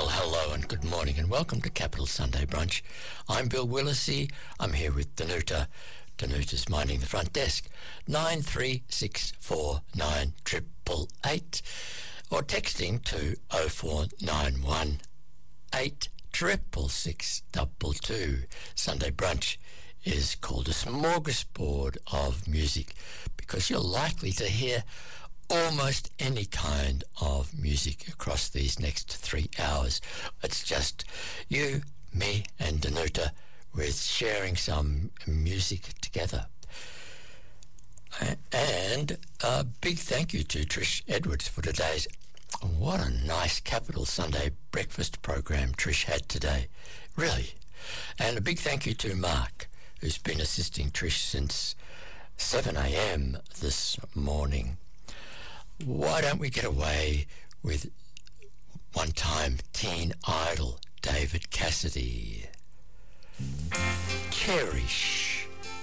hello and good morning and welcome to Capital Sunday Brunch. I'm Bill Willisey. I'm here with Danuta. Danuta's minding the front desk. 93649888 or texting to 0491 86662. Sunday Brunch is called a smorgasbord of music because you're likely to hear almost any kind of music across these next 3 hours. It's just you, me and Danuta with sharing some music together. And a big thank you to Trish Edwards for today's, what a nice Capital Sunday breakfast program Trish had today, really. And a big thank you to Mark, who's been assisting Trish since 7 a.m. this morning. Why don't we get away with one-time teen idol David Cassidy? Cherish.